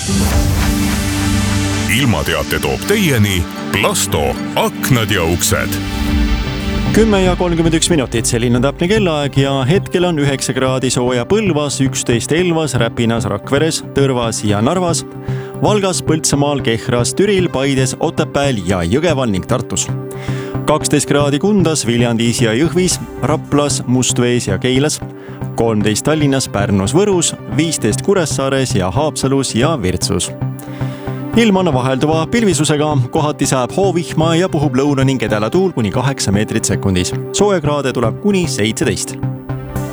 Ilmateate toob teieni Plasto aknad ja uksed. 10:31, selline täpne kellaaeg ja hetkel on 9 kraadi sooja Põlvas, 11 Elvas, Räpinas, Rakveres, Tõrvas ja Narvas, Valgas, Põltsamaal, Kehras, Türil, Paides, Otepääl ja Jõgeval ning Tartus. 12 kraadi Kundas, Viljandis ja Jõhvis, Raplas, Mustvees ja Keilas, 13 Tallinnas, Pärnus, Võrus, 15 Kuressaares ja Haapsalus ja Virtsus. Ilm on vahelduva pilvisusega, kohati sajab hoovihma ja puhub lõuna ning edelatuul kuni 8 meetrit sekundis. Soojakraade tuleb kuni 17.